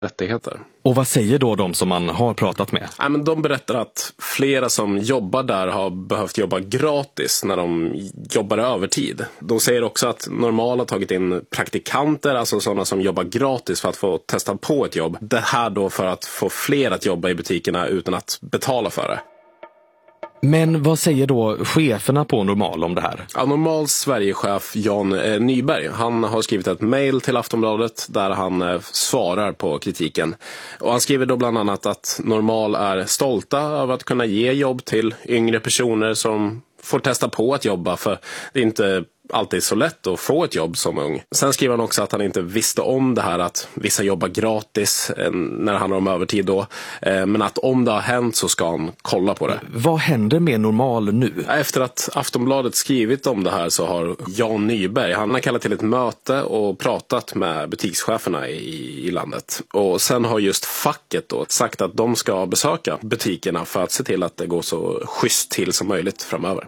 rättigheter. Och vad säger då de som man har pratat med? Ja, men de berättar att flera som jobbar där har behövt jobba gratis när de jobbar övertid. De säger också att Normal har tagit in praktikanter, alltså sådana som jobbar gratis för att få testa på ett jobb. Det här då för att få fler att jobba i butikerna utan att betala för det. Men vad säger då cheferna på Normal om det här? Ja, Normals Sverigechef Jan Nyberg, han har skrivit ett mejl till Aftonbladet där han svarar på kritiken. Och han skriver då bland annat att Normal är stolta över att kunna ge jobb till yngre personer som får testa på att jobba, för det är inte alltid så lätt att få ett jobb som ung. Sen skriver han också att han inte visste om det här att vissa jobbar gratis när det handlar om övertid då. Men att om det har hänt så ska han kolla på det. Vad händer med Normal nu? Efter att Aftonbladet skrivit om det här så har Jan Nyberg, han har kallat till ett möte och pratat med butikscheferna i landet. Och sen har just facket då sagt att de ska besöka butikerna för att se till att det går så schysst till som möjligt framöver.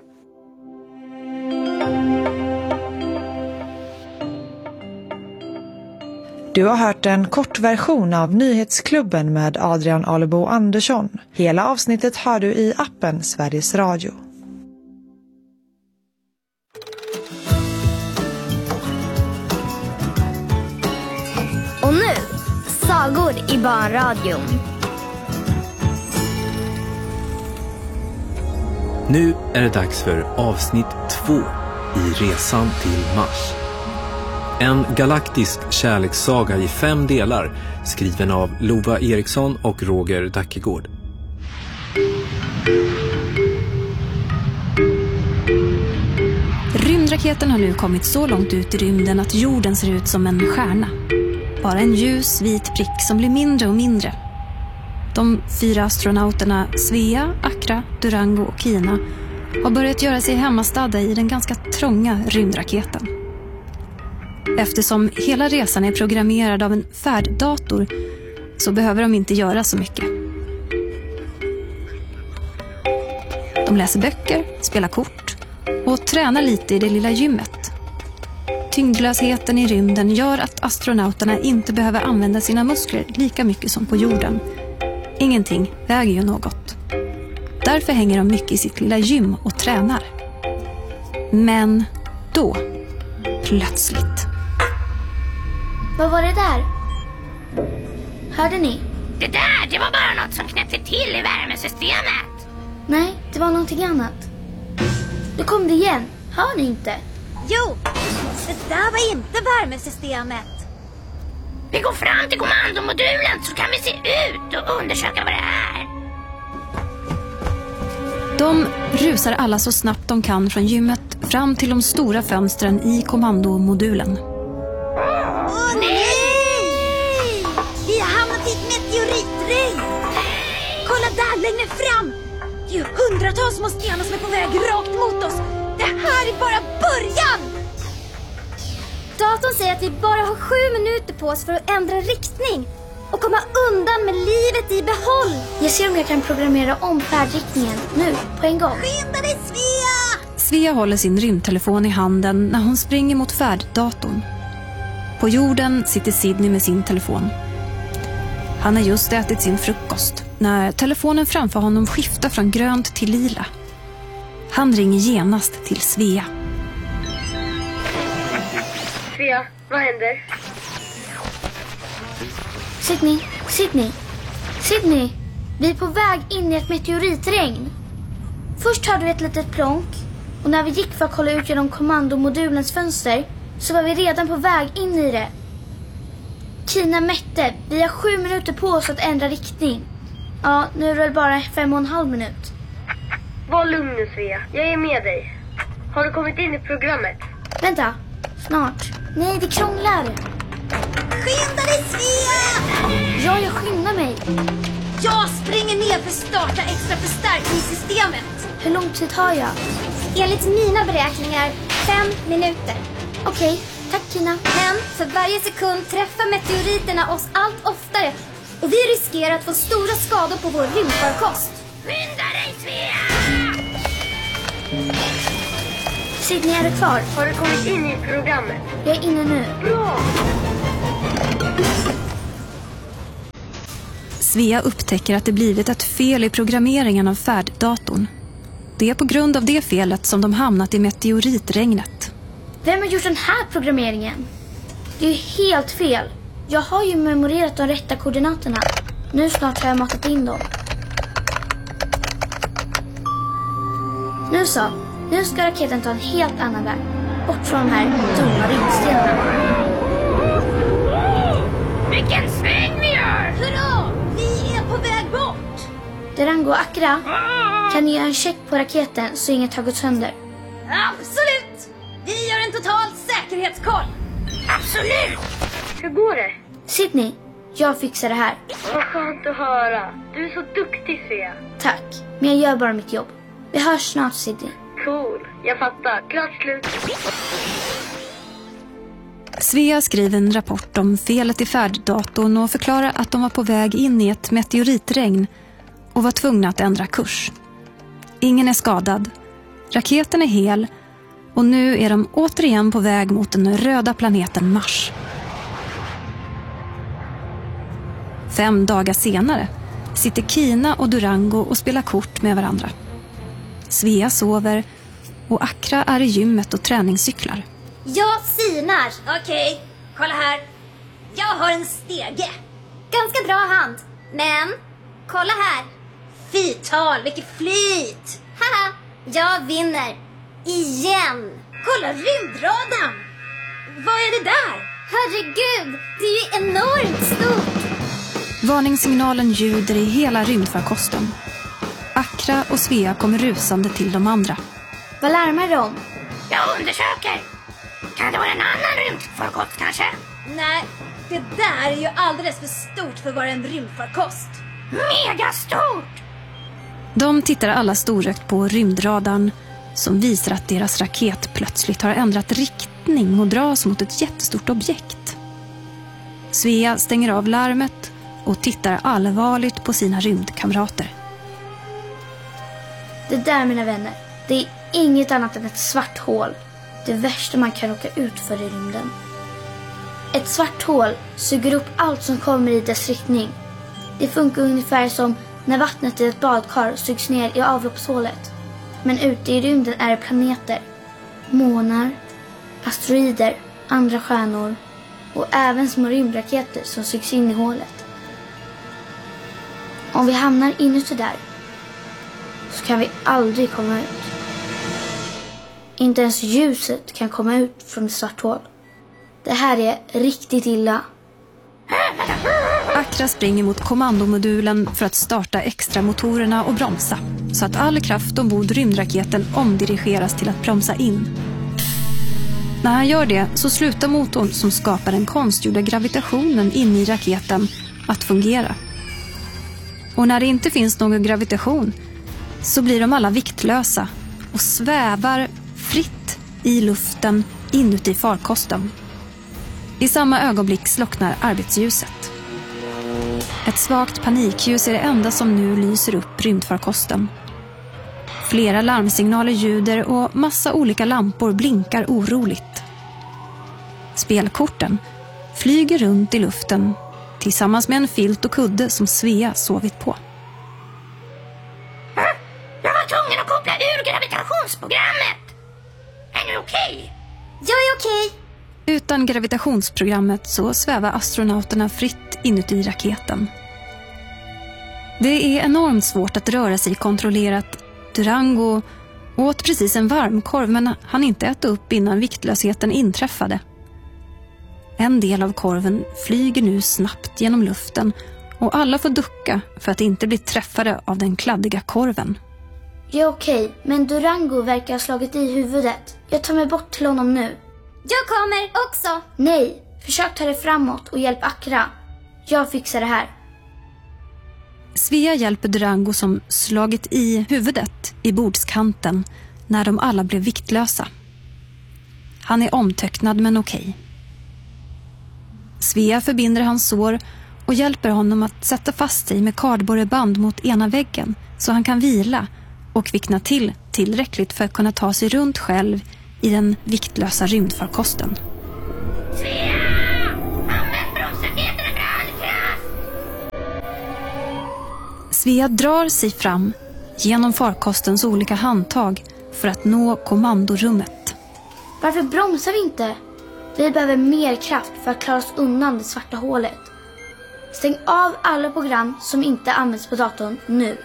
Du har hört en kortversion av Nyhetsklubben med Adrian Alebo Andersson. Hela avsnittet har du i appen Sveriges Radio. Och nu, sagor i barnradion. Nu är det dags för avsnitt 2 i Resan till Mars. En galaktisk kärlekssaga i 5 delar, skriven av Lova Eriksson och Roger Dackegård. Rymdraketen har nu kommit så långt ut i rymden att jorden ser ut som en stjärna. Bara en ljus vit prick som blir mindre och mindre. De 4 astronauterna Svea, Akra, Durango och Kina har börjat göra sig hemmastadda i den ganska trånga rymdraketen. Eftersom hela resan är programmerad av en färddator så behöver de inte göra så mycket. De läser böcker, spelar kort och tränar lite i det lilla gymmet. Tyngdlösheten i rymden gör att astronauterna inte behöver använda sina muskler lika mycket som på jorden. Ingenting väger ju något. Därför hänger de mycket i sitt lilla gym och tränar. Men då, plötsligt... Vad var det där? Hörde ni? Det var bara något som knäppte till i värmesystemet. Nej, det var någonting annat. Nu kom det igen. Hör ni inte? Jo, det där var inte värmesystemet. Vi går fram till kommandomodulen så kan vi se ut och undersöka vad det är. De rusar alla så snabbt de kan från gymmet fram till de stora fönstren i kommandomodulen. Åh nej! Vi har hamnat i ett meteoritregn. Kolla där längre fram. Det är ju hundratals små stenar som är på väg rakt mot oss. Det här är bara början. Datorn säger att vi bara har 7 minuter på oss för att ändra riktning och komma undan med livet i behåll. Jag ser om jag kan programmera om färdriktningen nu, på en gång. Skynda dig, Svea! Svea håller sin rymdtelefon i handen när hon springer mot färddatorn. På jorden sitter Sidney med sin telefon. Han har just ätit sin frukost när telefonen framför honom skiftar från grönt till lila. Han ringer genast till Svea. Svea, vad händer? Sidney, vi är på väg in i ett meteoritregn. Först hörde vi ett litet plonk och när vi gick för att kolla ut genom kommandomodulens fönster så var vi redan på väg in i det. Kina mätte, vi har 7 minuter på oss att ändra riktning. Ja, nu är det väl bara 5,5 minut. Var lugn nu, Svea, jag är med dig. Har du kommit in i programmet? Vänta, snart. Nej, det krånglar. Skynda dig, Svea! Ja, jag skyndar mig. Jag springer ner för att starta extra förstärkningssystemet. Hur lång tid har jag? Enligt mina beräkningar 5 minuter. Okej, tack Kina. Men för varje sekund träffar meteoriterna oss allt oftare och vi riskerar att få stora skador på vår rymdfarkost. Skynda dig, Svea! Sidney, är du kvar? Har du kommit in i programmet? Jag är inne nu. Bra! Svea upptäcker att det blivit ett fel i programmeringen av färddatorn. Det är på grund av det felet som de hamnat i meteoritregnet. Vem har gjort den här programmeringen? Det är ju helt fel. Jag har ju memorerat de rätta koordinaterna. Nu snart har jag matat in dem. Nu så. Nu ska raketen ta en helt annan väg. Bort från de här dumma rymdstenarna. Vilken sväng vi gör! Hurra! Vi är på väg bort! Durango och Akra, kan ni göra en check på raketen så inget har gått sönder? Absolut! Vi gör en total säkerhetskoll! Absolut! Hur går det? Sydney, jag fixar det här. Vad skönt att höra. Du är så duktig, Svea. Tack, men jag gör bara mitt jobb. Vi hörs snart, Sydney. Cool, jag fattar. Klart slut. Svea skriver en rapport om felet i färddatorn och förklarar att de var på väg in i ett meteoritregn och var tvungna att ändra kurs. Ingen är skadad. Raketen är hel och nu är de återigen på väg mot den röda planeten Mars. 5 dagar senare sitter Kina och Durango och spelar kort med varandra. Svea sover och Akra är i gymmet och träningscyklar. Jag sinar. Okej, kolla här. Jag har en stege. Ganska bra hand. Men, kolla här. Fital, vilket flyt. Haha, jag vinner. Igen. Kolla rymdradarn. Vad är det där? Herregud, det är ju enormt stort. Varningssignalen ljuder i hela rymdfarkosten. Akra och Svea kommer rusande till de andra. Vad larmar de om? Jag undersöker. Kan det vara en annan rymdfarkost kanske? Nej, det där är ju alldeles för stort för att vara en rymdfarkost. Megastort! De tittar alla storögt på rymdradarn som visar att deras raket plötsligt har ändrat riktning och dras mot ett jättestort objekt. Svea stänger av larmet och tittar allvarligt på sina rymdkamrater. Det där, mina vänner, det är inget annat än ett svart hål. Det värsta man kan råka ut för i rymden. Ett svart hål suger upp allt som kommer i dess riktning. Det funkar ungefär som när vattnet i ett badkar sugs ner i avloppshålet. Men ute i rymden är det planeter, månar, asteroider, andra stjärnor och även små rymdraketer som sugs in i hålet. Om vi hamnar inuti där så kan vi aldrig komma ut. Inte ens ljuset kan komma ut från ett svart hål. Det här är riktigt illa. Akra springer mot kommandomodulen för att starta extra motorerna och bromsa, så att all kraft ombord rymdraketen omdirigeras till att bromsa in. När han gör det så slutar motorn som skapar den konstgjorda gravitationen in i raketen att fungera. Och när det inte finns någon gravitation så blir de alla viktlösa och svävar fritt i luften inuti farkosten. I samma ögonblick slocknar arbetsljuset. Ett svagt panikljus är det enda som nu lyser upp rymdfarkosten. Flera larmsignaler ljuder och massa olika lampor blinkar oroligt. Spelkorten flyger runt i luften tillsammans med en filt och kudde som Svea sovit på. Jag var tvungen att koppla ur gravitationsprogrammet. Är du okej? Jag är okej. Utan gravitationsprogrammet så svävar astronauterna fritt inuti raketen. Det är enormt svårt att röra sig kontrollerat. Durango åt precis en varmkorv men han inte äta upp innan viktlösheten inträffade. En del av korven flyger nu snabbt genom luften och alla får ducka för att inte bli träffade av den kladdiga korven. Jag är okej, men Durango verkar ha slagit i huvudet. Jag tar mig bort till honom nu. Jag kommer också. Nej, försök ta dig framåt och hjälp Akra. Jag fixar det här. Svea hjälper Durango som slagit i huvudet i bordskanten när de alla blev viktlösa. Han är omtöcknad men okej. Svea förbinder hans sår och hjälper honom att sätta fast sig med kardborreband mot ena väggen så han kan vila och kvickna till tillräckligt för att kunna ta sig runt själv i den viktlösa rymdfarkosten. Svea! Använd bromsraketerna för all kraft! Svea drar sig fram genom farkostens olika handtag för att nå kommandorummet. Varför bromsar vi inte? Vi behöver mer kraft för att klara oss undan det svarta hålet. Stäng av alla program som inte används på datorn nu.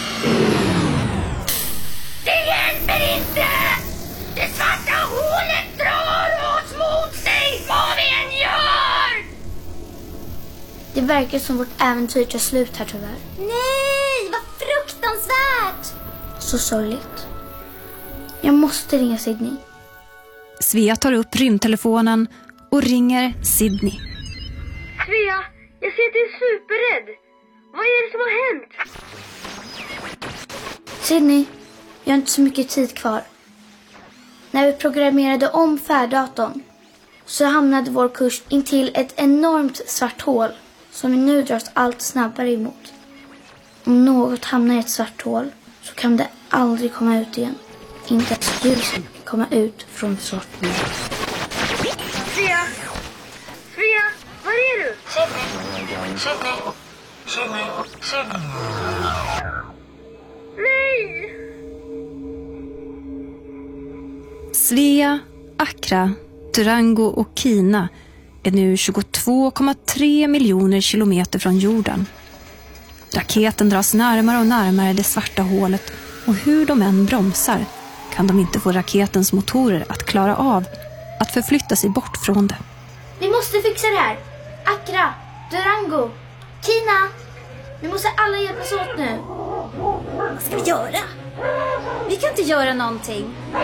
Det hjälper inte! Det svarta hålet drar oss mot sig vad vi än gör! Det verkar som vårt äventyr tar slut här tyvärr. Nej, vad fruktansvärt! Så sorgligt. Jag måste ringa Sydney. Svea tar upp rymdtelefonen och ringer Sydney. Svea, jag ser att du är superrädd. Vad är det som har hänt? Sydney, jag har inte så mycket tid kvar. När vi programmerade om färddatorn så hamnade vår kurs in till ett enormt svart hål som vi nu dras allt snabbare emot. Om något hamnar i ett svart hål så kan det aldrig komma ut igen. Inte ens ljuset kan komma ut från ett svart hål. Svea! Svea, var är du? Sydney. Nej! Svea, Accra, Durango och Kina är nu 22,3 miljoner kilometer från jorden. Raketen dras närmare och närmare det svarta hålet och hur de än bromsar kan de inte få raketens motorer att klara av att förflytta sig bort från det. Vi måste fixa det här. Accra, Durango, Kina. Vi måste alla hjälpas åt nu. Vad ska vi göra? Vi kan inte göra någonting.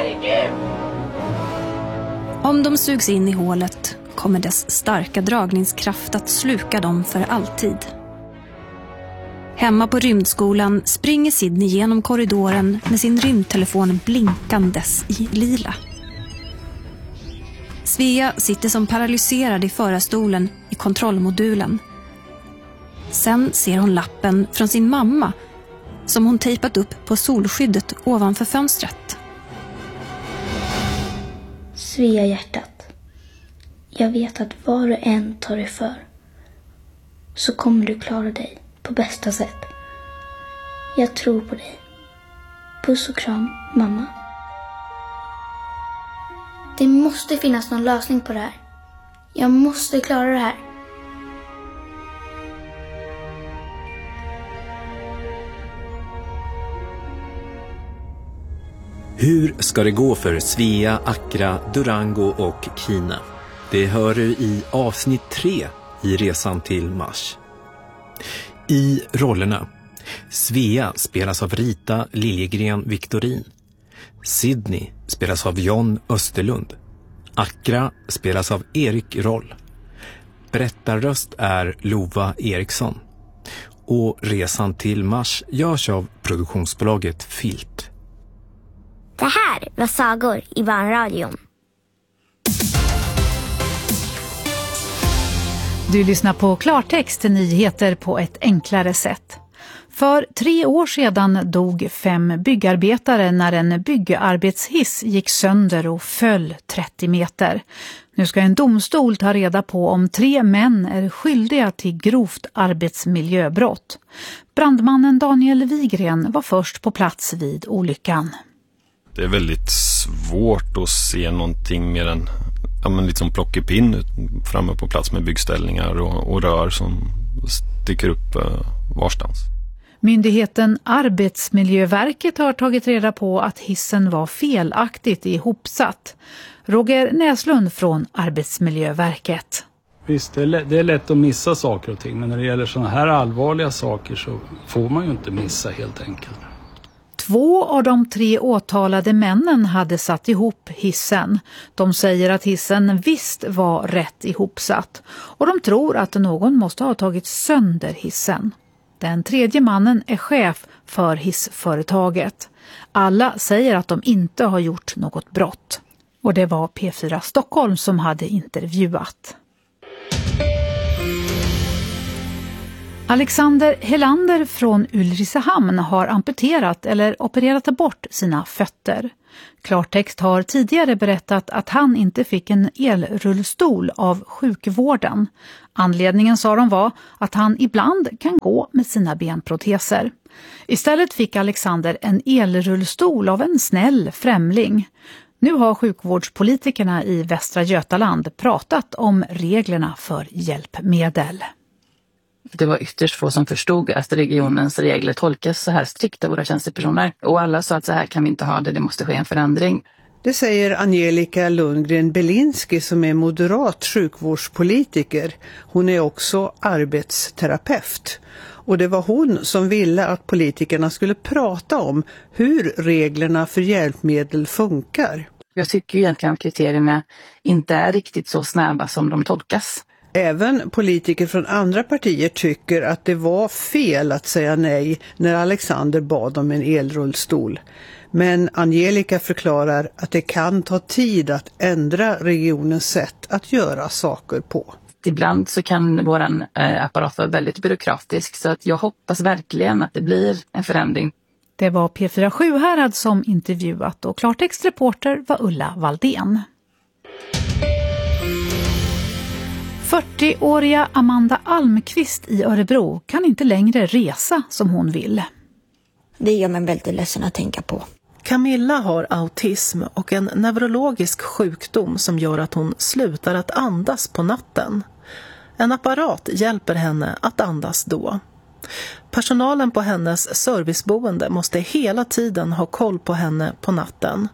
Om de sugs in i hålet kommer dess starka dragningskraft att sluka dem för alltid. Hemma på rymdskolan springer Sydney genom korridoren med sin rymdtelefon blinkandes i lila. Svea sitter som paralyserad i förarstolen i kontrollmodulen. Sen ser hon lappen från sin mamma som hon tejpat upp på solskyddet ovanför fönstret. Svea hjärtat. Jag vet att var och en tar dig för så kommer du klara dig på bästa sätt. Jag tror på dig. Puss och kram, mamma. Det måste finnas någon lösning på det här. Jag måste klara det här. Hur ska det gå för Svea, Accra, Durango och Kina? Det hör du i avsnitt 3 i Resan till Mars. I rollerna: Svea spelas av Rita Liljegren Victorin. Sydney spelas av John Österlund. Accra spelas av Erik Roll. Berättarröst är Lova Eriksson. Och Resan till Mars görs av produktionsbolaget Filt. Det här var sagor i Barnradion. Du lyssnar på klartext, nyheter på ett enklare sätt. För 3 år sedan dog 5 byggarbetare när en byggarbetshiss gick sönder och föll 30 meter. Nu ska en domstol ta reda på om 3 män är skyldiga till grovt arbetsmiljöbrott. Brandmannen Daniel Wigren var först på plats vid olyckan. Det är väldigt svårt att se någonting mer än liksom plockepinn framme på plats med byggställningar och rör som sticker upp varstans. Myndigheten Arbetsmiljöverket har tagit reda på att hissen var felaktigt ihopsatt. Roger Näslund från Arbetsmiljöverket. Visst, det är lätt att missa saker och ting, men när det gäller sådana här allvarliga saker så får man ju inte missa helt enkelt. 2 av de 3 åtalade männen hade satt ihop hissen. De säger att hissen visst var rätt ihopsatt och de tror att någon måste ha tagit sönder hissen. Den 3:e mannen är chef för hissföretaget. Alla säger att de inte har gjort något brott. Och det var P4 Stockholm som hade intervjuat. Alexander Helander från Ulricehamn har amputerat eller opererat bort sina fötter. Klartext har tidigare berättat att han inte fick en elrullstol av sjukvården. Anledningen, sa de, var att han ibland kan gå med sina benproteser. Istället fick Alexander en elrullstol av en snäll främling. Nu har sjukvårdspolitikerna i Västra Götaland pratat om reglerna för hjälpmedel. Det var ytterst få som förstod att regionens regler tolkas så här strikt av våra tjänstepersoner. Och alla sa att så här kan vi inte ha det måste ske en förändring. Det säger Angelica Lundgren-Belinski som är moderat sjukvårdspolitiker. Hon är också arbetsterapeut. Och det var hon som ville att politikerna skulle prata om hur reglerna för hjälpmedel funkar. Jag tycker egentligen att kriterierna inte är riktigt så snäva som de tolkas. Även politiker från andra partier tycker att det var fel att säga nej när Alexander bad om en elrullstol. Men Angelica förklarar att det kan ta tid att ändra regionens sätt att göra saker på. Ibland så kan våran apparat vara väldigt byråkratisk, så att jag hoppas verkligen att det blir en förändring. Det var P4 Sjuhärad som intervjuat och Klartextreporter var Ulla Valdén. 40-åriga Amanda Almqvist i Örebro kan inte längre resa som hon vill. Det gör mig väldigt ledsen att tänka på. Camilla har autism och en neurologisk sjukdom som gör att hon slutar att andas på natten. En apparat hjälper henne att andas då. Personalen på hennes serviceboende måste hela tiden ha koll på henne på natten.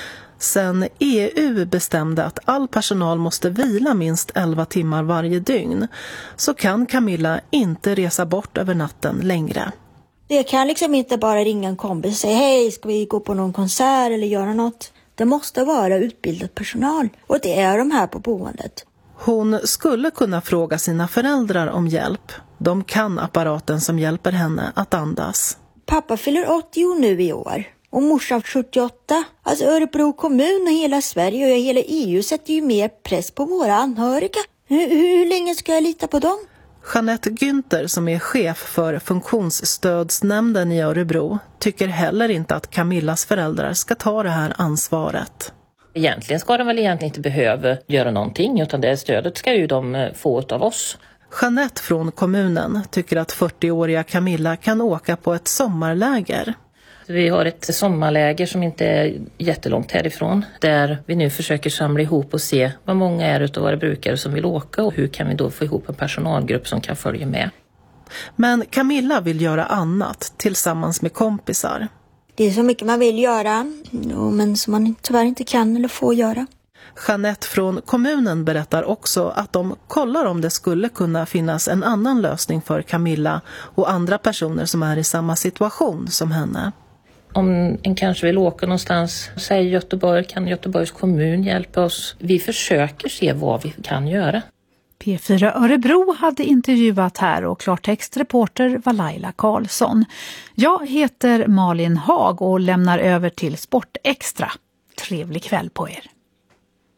Sen EU bestämde att all personal måste vila minst 11 timmar varje dygn så kan Camilla inte resa bort över natten längre. Det kan liksom inte bara ringa en kompis och säga hej, ska vi gå på någon konsert eller göra något? Det måste vara utbildad personal och det är de här på boendet. Hon skulle kunna fråga sina föräldrar om hjälp. De kan apparaten som hjälper henne att andas. Pappa fyller 80 nu i år och morsan 78. Alltså Örebro kommun och hela Sverige och hela EU sätter ju mer press på våra anhöriga. Hur länge ska jag lita på dem? Jeanette Günther som är chef för funktionsstödsnämnden i Örebro tycker heller inte att Camillas föräldrar ska ta det här ansvaret. Egentligen ska de väl inte behöva göra någonting utan det stödet ska ju de få av oss. Jeanette från kommunen tycker att 40-åriga Camilla kan åka på ett sommarläger. Vi har ett sommarläger som inte är jättelångt härifrån där vi nu försöker samla ihop och se vad många är utav våra brukare som vill åka och hur kan vi då få ihop en personalgrupp som kan följa med. Men Camilla vill göra annat tillsammans med kompisar. Det är så mycket man vill göra men som man tyvärr inte kan eller får göra. Jeanette från kommunen berättar också att de kollar om det skulle kunna finnas en annan lösning för Camilla och andra personer som är i samma situation som henne. Om en kanske vill åka någonstans, säg Göteborg, kan Göteborgs kommun hjälpa oss? Vi försöker se vad vi kan göra. P4 Örebro hade intervjuat här och Klartextreporter var Laila Karlsson. Jag heter Malin Hag och lämnar över till Sport Extra. Trevlig kväll på er.